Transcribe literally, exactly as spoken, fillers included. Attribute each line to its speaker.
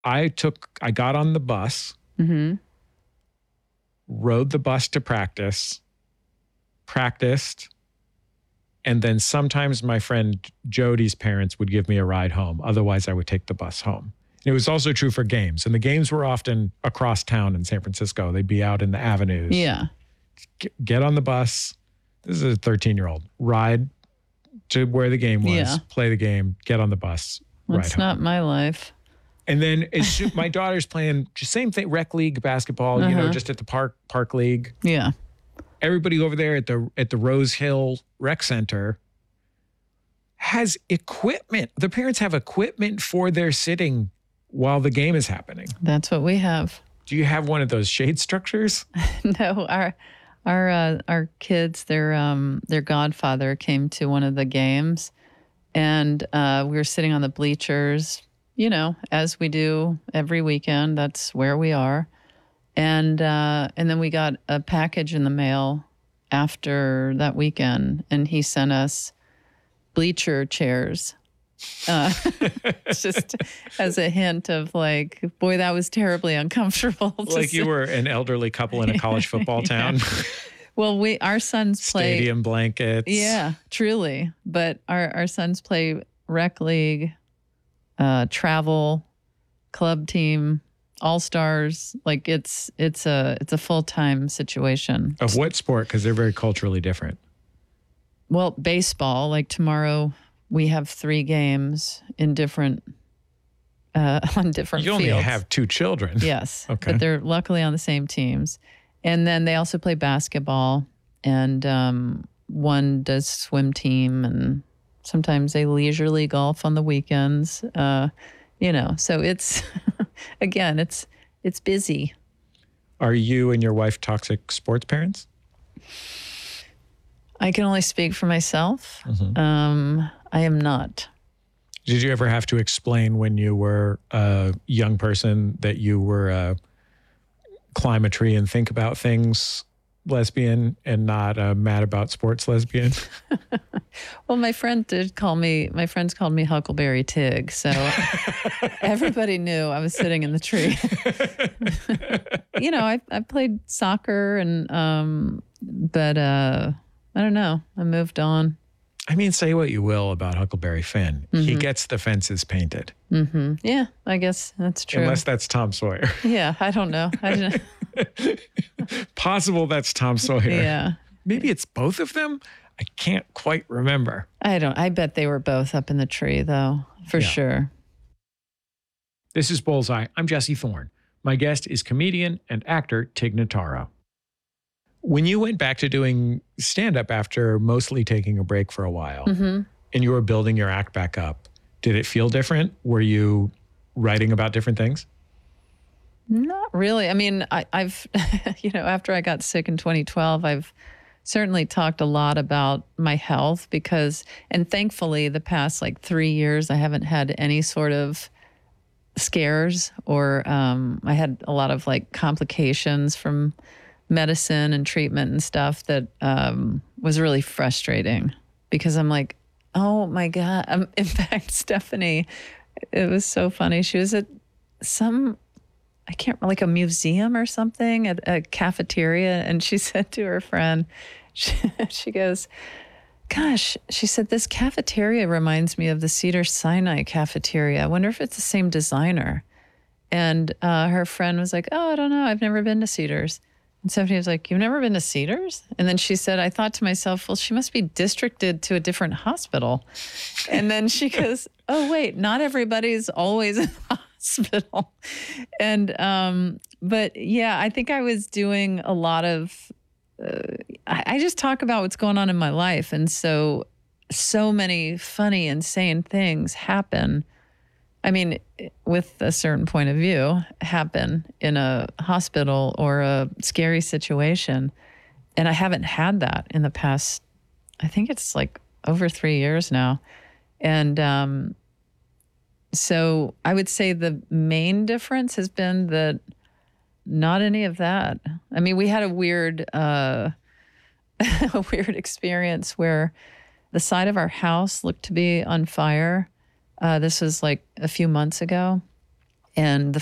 Speaker 1: I took, I got on the bus,
Speaker 2: Mm-hmm.
Speaker 1: rode the bus to practice, practiced, and then sometimes my friend Jody's parents would give me a ride home. Otherwise, I would take the bus home. It was also true for games. And the games were often across town in San Francisco. They'd be out in the avenues.
Speaker 2: Yeah.
Speaker 1: Get on the bus. This is a thirteen-year-old. Ride to where the game was,
Speaker 2: Yeah.
Speaker 1: play the game, get on the bus, ride
Speaker 2: That's
Speaker 1: home.
Speaker 2: not my life.
Speaker 1: And then it's, my daughter's playing just same thing, rec league basketball, you know,
Speaker 2: Uh-huh.
Speaker 1: just at the park park league.
Speaker 2: Yeah.
Speaker 1: Everybody over there at the at the Rose Hill Rec Center has equipment. The parents have equipment for their sitting while the game is happening.
Speaker 2: That's what we have.
Speaker 1: Do you have one of those shade structures?
Speaker 2: No, our our uh, our kids, their um their godfather came to one of the games, and uh, we were sitting on the bleachers, you know, as we do every weekend. That's where we are, and uh, and then we got a package in the mail after that weekend, and he sent us bleacher chairs. Uh, just as a hint of like, boy, that was terribly uncomfortable. to
Speaker 1: Like you
Speaker 2: sit-
Speaker 1: were an elderly couple in a college football town.
Speaker 2: Well, we our sons play.
Speaker 1: Stadium blankets.
Speaker 2: Yeah, truly. But our, our sons play rec league, uh, travel, club team, all stars. Like it's it's a it's a full time situation.
Speaker 1: Of what sport? Because they're very culturally different.
Speaker 2: Well, baseball. Like tomorrow, we have three games in different uh, on different.
Speaker 1: You only
Speaker 2: fields.
Speaker 1: have two children.
Speaker 2: Yes.
Speaker 1: Okay.
Speaker 2: But they're luckily on the same teams. And then they also play basketball, and um, one does swim team, and sometimes they leisurely golf on the weekends. Uh, you know, so it's again, it's it's busy.
Speaker 1: Are you and your wife toxic sports parents?
Speaker 2: I can only speak for myself.
Speaker 1: Mm-hmm.
Speaker 2: Um, I am not.
Speaker 1: Did you ever have to explain when you were a young person that you were a climb a tree and think about things lesbian and not a mad about sports lesbian?
Speaker 2: Well, my friend did call me, my friends called me Huckleberry Tig. So everybody knew I was sitting in the tree. You know, I, I played soccer and, um, but uh, I don't know. I moved on.
Speaker 1: I mean, say what you will about Huckleberry Finn. Mm-hmm. He gets the fences painted.
Speaker 2: Mm-hmm. Yeah, I guess that's true.
Speaker 1: Unless that's Tom Sawyer.
Speaker 2: Yeah, I don't know. I don't...
Speaker 1: Possible that's Tom Sawyer.
Speaker 2: Yeah.
Speaker 1: Maybe it's both of them. I can't quite remember.
Speaker 2: I don't. I bet they were both up in the tree, though, for
Speaker 1: Yeah.
Speaker 2: sure.
Speaker 1: This is Bullseye. I'm Jesse Thorne. My guest is comedian and actor Tig Notaro. When you went back to doing stand-up after mostly taking a break for a while,
Speaker 2: Mm-hmm.
Speaker 1: and you were building your act back up, did it feel different? Were you writing about different things?
Speaker 2: Not really. I mean, I, I've, you know, after I got sick in twenty twelve, I've certainly talked a lot about my health because, and thankfully, the past like three years, I haven't had any sort of scares or um, I had a lot of like complications from medicine and treatment and stuff that um, was really frustrating because I'm like, oh my God. Um, in fact, Stephanie, it was so funny. She was at some, I can't, like a museum or something, at a cafeteria. And she said to her friend, she, she goes, gosh, she said, this cafeteria reminds me of the Cedar Sinai cafeteria. I wonder if it's the same designer. And uh, her friend was like, oh, I don't know. I've never been to Cedars. And Stephanie was like, you've never been to Cedars? And then she said, I thought to myself, well, she must be districted to a different hospital. And then she goes, oh, wait, not everybody's always in the hospital. And, um, but yeah, I think I was doing a lot of, uh, I, I just talk about what's going on in my life. And so, so many funny, insane things happen. I mean, with a certain point of view, happen in a hospital or a scary situation. And I haven't had that in the past, I think it's like over three years now. And um, so I would say the main difference has been that not any of that. I mean, we had a weird, uh, a weird experience where the side of our house looked to be on fire. Uh, this was like a few months ago. And the